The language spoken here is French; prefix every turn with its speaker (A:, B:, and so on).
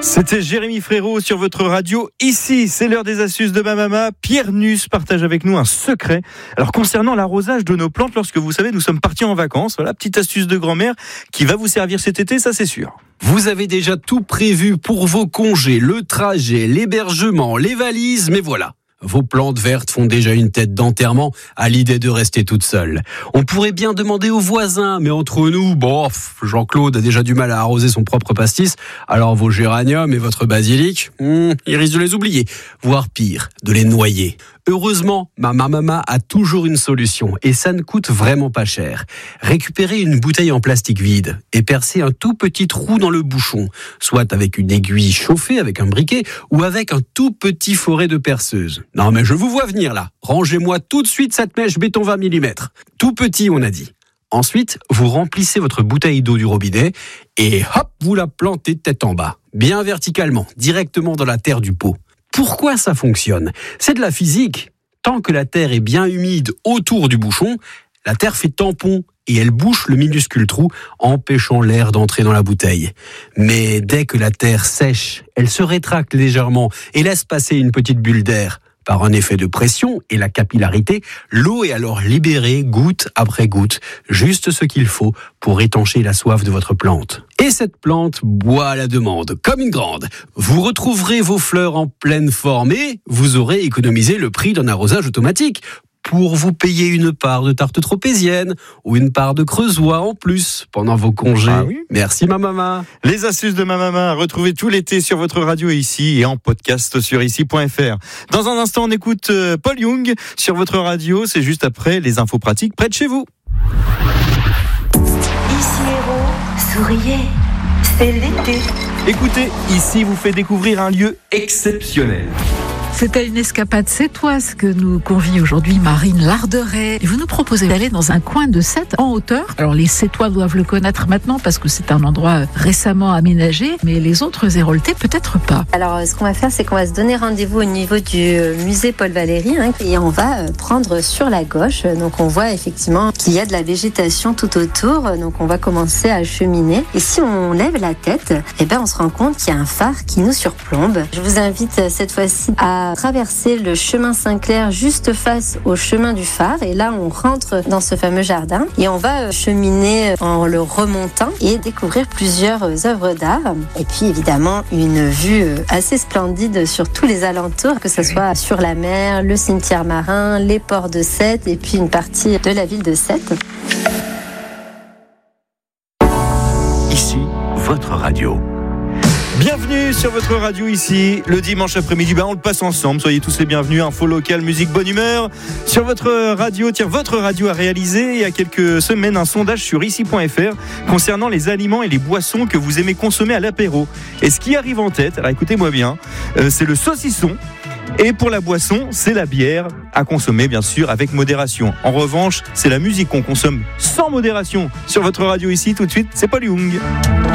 A: C'était Jérémy Frérot sur votre radio. Ici, c'est l'heure des astuces de ma maman. Pierre Nuss partage avec nous un secret. Alors, concernant l'arrosage de nos plantes, lorsque vous savez, nous sommes partis en vacances. Voilà, petite astuce de grand-mère qui va vous servir cet été, ça c'est sûr.
B: Vous avez déjà tout prévu pour vos congés, le trajet, l'hébergement, les valises, mais voilà. Vos plantes vertes font déjà une tête d'enterrement à l'idée de rester toutes seules. On pourrait bien demander aux voisins, mais entre nous, Jean-Claude a déjà du mal à arroser son propre pastis, alors vos géraniums et votre basilic, il risque de les oublier, voire pire, de les noyer. Heureusement, ma maman a toujours une solution et ça ne coûte vraiment pas cher. Récupérez une bouteille en plastique vide et percez un tout petit trou dans le bouchon, soit avec une aiguille chauffée avec un briquet ou avec un tout petit foret de perceuse. Non mais je vous vois venir là, rangez-moi tout de suite cette mèche béton 20 mm. Tout petit on a dit. Ensuite, vous remplissez votre bouteille d'eau du robinet et hop, vous la plantez tête en bas, bien verticalement, directement dans la terre du pot. Pourquoi ça fonctionne ? C'est de la physique. Tant que la terre est bien humide autour du bouchon, la terre fait tampon et elle bouche le minuscule trou, empêchant l'air d'entrer dans la bouteille. Mais dès que la terre sèche, elle se rétracte légèrement et laisse passer une petite bulle d'air. Par un effet de pression et la capillarité, l'eau est alors libérée goutte après goutte, juste ce qu'il faut pour étancher la soif de votre plante. Et cette plante boit à la demande, comme une grande. Vous retrouverez vos fleurs en pleine forme et vous aurez économisé le prix d'un arrosage automatique pour vous payer une part de tarte tropézienne ou une part de creusois en plus pendant vos congés.
A: Ah oui.
B: Merci ma maman.
A: Les astuces de ma maman, retrouvez tout l'été sur votre radio ici et en podcast sur ici.fr. Dans un instant, on écoute Paul Young sur votre radio. C'est juste après les infos pratiques près de chez vous.
C: Ici Héros, souriez, c'est l'été.
A: Écoutez, ici vous fait découvrir un lieu exceptionnel.
D: C'est à une escapade sétoise que nous convie aujourd'hui Marine Larderet. Et vous nous proposez d'aller dans un coin de Sète en hauteur. Alors les Sétois doivent le connaître maintenant parce que c'est un endroit récemment aménagé, mais les autres Héroltais peut-être pas.
E: Alors ce qu'on va faire, c'est qu'on va se donner rendez-vous au niveau du musée Paul Valéry et on va prendre sur la gauche. Donc on voit effectivement qu'il y a de la végétation tout autour. Donc on va commencer à cheminer. Et si on lève la tête, on se rend compte qu'il y a un phare qui nous surplombe. Je vous invite cette fois-ci à traverser le chemin Saint-Clair juste face au chemin du phare et là on rentre dans ce fameux jardin et on va cheminer en le remontant et découvrir plusieurs œuvres d'art et puis évidemment une vue assez splendide sur tous les alentours, que ce soit sur la mer, le cimetière marin, les ports de Sète et puis une partie de la ville de Sète.
F: Ici, votre radio.
A: Bienvenue sur votre radio ici, le dimanche après-midi, on le passe ensemble, soyez tous les bienvenus, info locale, musique, bonne humeur. Sur votre radio, votre radio a réalisé il y a quelques semaines un sondage sur ici.fr concernant les aliments et les boissons que vous aimez consommer à l'apéro. Et ce qui arrive en tête, alors écoutez-moi bien, c'est le saucisson. Et pour la boisson, c'est la bière, à consommer bien sûr avec modération. En revanche, c'est la musique qu'on consomme sans modération. Sur votre radio ici, tout de suite, c'est Paul Young.